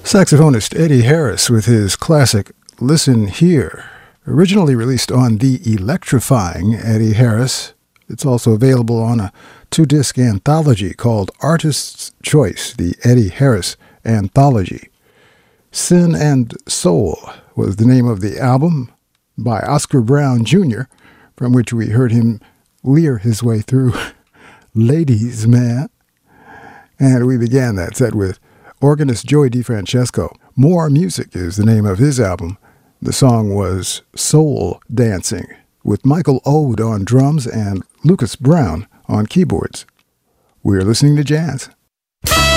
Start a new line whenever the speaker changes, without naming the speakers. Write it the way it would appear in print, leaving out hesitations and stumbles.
Saxophonist Eddie Harris with his classic Listen Here. Originally released on the electrifying Eddie Harris, it's also available on a 2-disc anthology called Artist's Choice, the Eddie Harris Anthology. Sin and Soul was the name of the album by Oscar Brown Jr., from which we heard him leer his way through Ladies Man. And we began that set with organist Joey DeFrancesco. More Music is the name of his album. The song was Soul Dancing, with Michael Ode on drums and Lucas Brown on keyboards. We're listening to jazz.